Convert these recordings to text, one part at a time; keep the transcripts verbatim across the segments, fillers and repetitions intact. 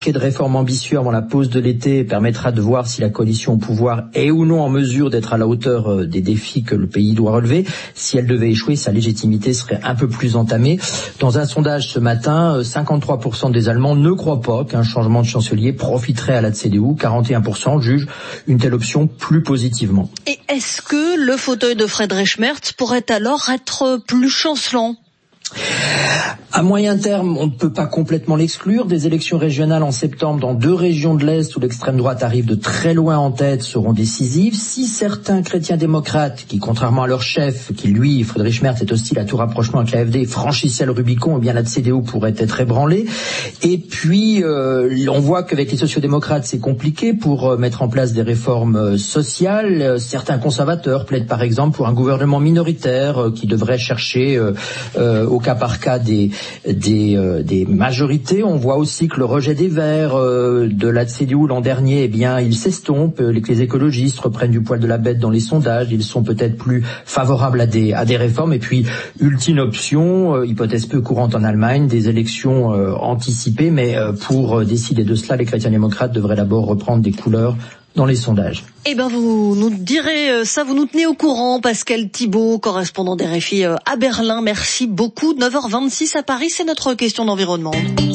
de réformes ambitieux avant la pause de l'été permettra de voir si la coalition au pouvoir est ou non en mesure d'être à la hauteur des défis que le pays doit relever. Si elle devait échouer, sa légitimité serait un peu plus entamée. Dans un sondage ce matin, cinquante-trois pour cent des Allemands ne croient pas qu'un changement de chancelier profiterait à la C D U. quarante et un pour cent jugent une telle option plus positivement. Et est-ce que le fauteuil de Friedrich Merz pourrait alors être plus chancelant ? À moyen terme, on ne peut pas complètement l'exclure. Des élections régionales en septembre dans deux régions de l'Est où l'extrême droite arrive de très loin en tête seront décisives. Si certains chrétiens démocrates, qui contrairement à leur chef, qui lui, Friedrich Merz, est hostile à tout rapprochement avec l'A F D, franchissaient le Rubicon, eh bien la C D U pourrait être ébranlée. Et puis, euh, on voit qu'avec les sociodémocrates, c'est compliqué pour euh, mettre en place des réformes euh, sociales. Euh, certains conservateurs plaident par exemple pour un gouvernement minoritaire euh, qui devrait chercher euh, euh, au cas par cas des des, euh, des majorités. On voit aussi que le rejet des Verts euh, de la C D U l'an dernier, eh bien, il s'estompe. Les, les écologistes reprennent du poil de la bête dans les sondages. Ils sont peut-être plus favorables à des à des réformes. Et puis, ultime option, euh, hypothèse peu courante en Allemagne, des élections euh, anticipées. Mais euh, pour euh, décider de cela, les chrétiens démocrates devraient d'abord reprendre des couleurs dans les sondages. Eh ben, vous nous direz ça, vous nous tenez au courant. Pascal Thibault, correspondant des R F I à Berlin. Merci beaucoup. neuf heures vingt-six à Paris, c'est notre question d'environnement.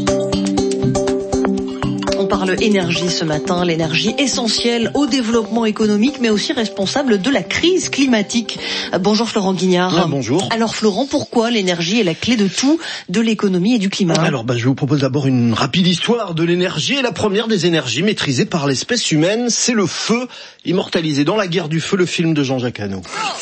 On parle énergie ce matin, l'énergie essentielle au développement économique, mais aussi responsable de la crise climatique. Bonjour Florent Guignard. Ah, bonjour. Alors Florent, pourquoi l'énergie est la clé de tout, de l'économie et du climat ? Alors bah, je vous propose d'abord une rapide histoire de l'énergie. Et la première des énergies maîtrisées par l'espèce humaine, c'est le feu, immortalisé dans La Guerre du Feu, le film de Jean-Jacques Hano.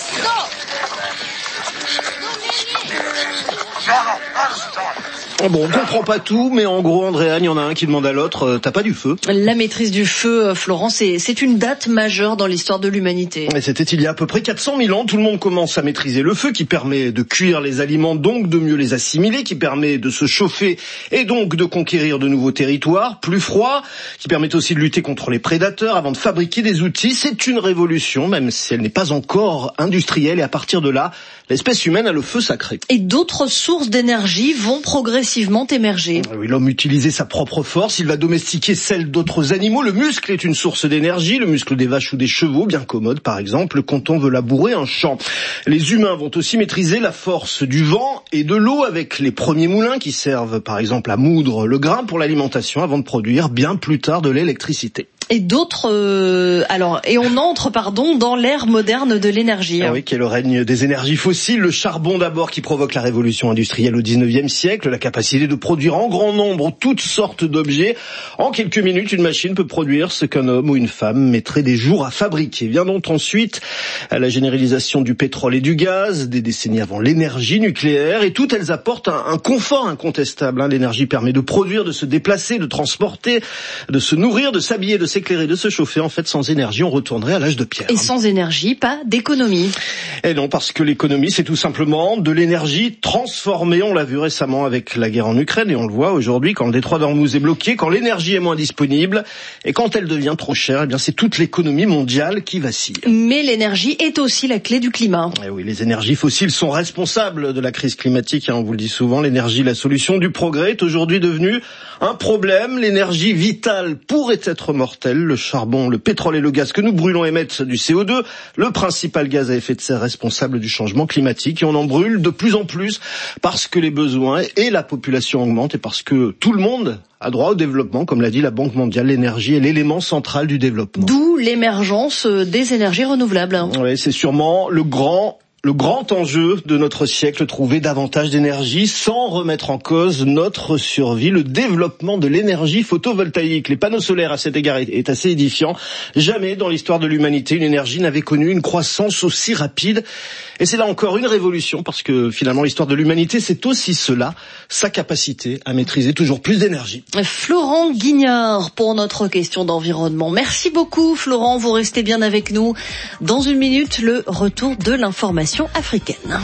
Bon, on comprend pas tout, mais en gros, Andréane, il y en a un qui demande à l'autre, euh, t'as pas du feu ? La maîtrise du feu, Florent, c'est, c'est une date majeure dans l'histoire de l'humanité. Et c'était il y a à peu près quatre cent mille ans, tout le monde commence à maîtriser le feu, qui permet de cuire les aliments, donc de mieux les assimiler, qui permet de se chauffer et donc de conquérir de nouveaux territoires plus froids, qui permet aussi de lutter contre les prédateurs avant de fabriquer des outils. C'est une révolution, même si elle n'est pas encore industrielle, et à partir de là, l'espèce humaine a le feu sacré. Et d'autres sources d'énergie vont progressivement émerger. Oui, l'homme utilisait sa propre force, il va domestiquer celle d'autres animaux. Le muscle est une source d'énergie, le muscle des vaches ou des chevaux, bien commode par exemple, quand on veut labourer un champ. Les humains vont aussi maîtriser la force du vent et de l'eau avec les premiers moulins qui servent par exemple à moudre le grain pour l'alimentation avant de produire bien plus tard de l'électricité. Et d'autres, euh, alors, et on entre, pardon, dans l'ère moderne de l'énergie. Ah oui, qui est le règne des énergies fossiles. Le charbon d'abord qui provoque la révolution industrielle au dix-neuvième siècle, la capacité de produire en grand nombre toutes sortes d'objets. En quelques minutes, une machine peut produire ce qu'un homme ou une femme mettrait des jours à fabriquer. Vient donc ensuite à la généralisation du pétrole et du gaz, des décennies avant l'énergie nucléaire, et toutes elles apportent un, un confort incontestable. Hein. L'énergie permet de produire, de se déplacer, de transporter, de se nourrir, de s'habiller, de s'éclairer, de se chauffer. En fait, sans énergie, on retournerait à l'âge de pierre. Et sans énergie, pas d'économie. Et non, parce que l'économie, c'est tout simplement de l'énergie transformée. On l'a vu récemment avec la guerre en Ukraine, et on le voit aujourd'hui quand le détroit d'Ormuz est bloqué, quand l'énergie est moins disponible, et quand elle devient trop chère, eh bien c'est toute l'économie mondiale qui vacille. Mais l'énergie est aussi la clé du climat. Et oui, les énergies fossiles sont responsables de la crise climatique, hein, on vous le dit souvent. L'énergie, la solution du progrès, est aujourd'hui devenue un problème. L'énergie vitale pourrait être mortelle. Le charbon, le pétrole et le gaz que nous brûlons émettent du C O deux, le principal gaz à effet de serre responsable du changement climatique, et on en brûle de plus en plus parce que les besoins et la population augmentent, et parce que tout le monde a droit au développement. Comme l'a dit la Banque mondiale, l'énergie est l'élément central du développement. D'où l'émergence des énergies renouvelables. Oui, c'est sûrement le grand Le grand enjeu de notre siècle, trouver davantage d'énergie sans remettre en cause notre survie. Le développement de l'énergie photovoltaïque, les panneaux solaires à cet égard est assez édifiant. Jamais dans l'histoire de l'humanité une énergie n'avait connu une croissance aussi rapide. Et c'est là encore une révolution, parce que finalement l'histoire de l'humanité, c'est aussi cela, sa capacité à maîtriser toujours plus d'énergie. Florent Guignard pour notre question d'environnement. Merci beaucoup Florent, vous restez bien avec nous. Dans une minute, le retour de l'information africaine.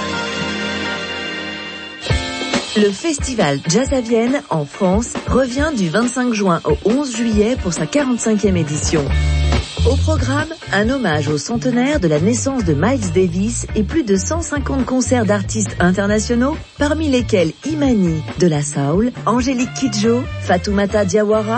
Le festival Jazz à Vienne, en France, revient du vingt-cinq juin au onze juillet pour sa quarante-cinquième édition. Au programme, un hommage au centenaire de la naissance de Miles Davis et plus de cent cinquante concerts d'artistes internationaux, parmi lesquels Imani de la Soul, Angélique Kidjo, Fatoumata Diawara,